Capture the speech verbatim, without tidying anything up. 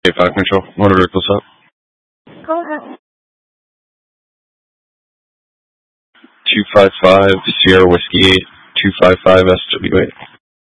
five control. Motor vehicles up. Go ahead. two five five Sierra Whiskey eight, two five five S W eight.